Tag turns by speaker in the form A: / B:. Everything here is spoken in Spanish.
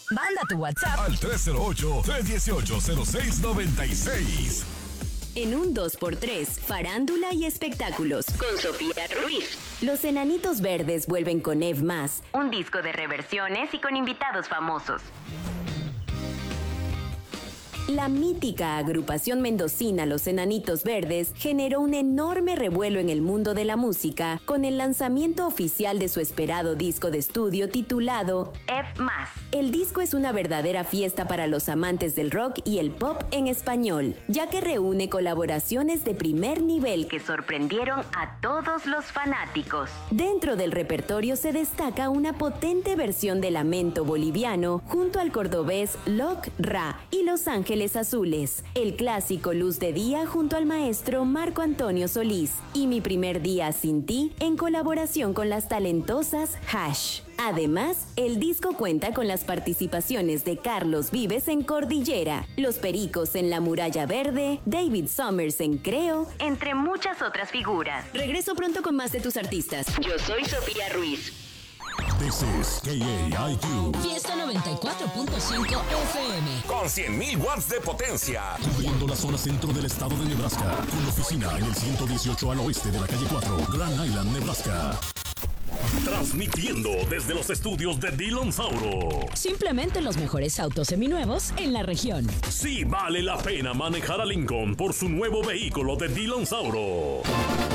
A: Manda tu WhatsApp
B: al 308-318-0696.
C: En un 2x3, farándula y espectáculos, con Sofía Ruiz. Los Enanitos Verdes vuelven con Ev Más, un disco de reversiones y con invitados famosos. La mítica agrupación mendocina Los Enanitos Verdes generó un enorme revuelo en el mundo de la música con el lanzamiento oficial de su esperado disco de estudio titulado Ev Más. El disco es una verdadera fiesta para los amantes del rock y el pop en español, ya que reúne colaboraciones de primer nivel que sorprendieron a todos los fanáticos. Dentro del repertorio se destaca una potente versión de Lamento Boliviano junto al cordobés Loc Ra y Los Ángeles Azules, el clásico Luz de Día junto al maestro Marco Antonio Solís y Mi Primer Día Sin Ti en colaboración con las talentosas Hash. Además, el disco cuenta con las participaciones de Carlos Vives en Cordillera, Los Pericos en La Muralla Verde, David Summers en Creo, entre muchas otras figuras. Regreso pronto con más de tus artistas. Yo soy Sofía Ruiz.
B: This is KAIQ.
A: Fiesta 94.5 FM.
D: Con 100.000 watts de potencia.
B: Cubriendo la zona centro del estado de Nebraska. Con oficina en el 118 al oeste de la calle 4, Grand Island, Nebraska. Transmitiendo desde los estudios de Dillon Sauro.
A: Simplemente los mejores autos seminuevos en la región.
B: Sí vale la pena manejar a Lincoln por su nuevo vehículo de Dillon Sauro.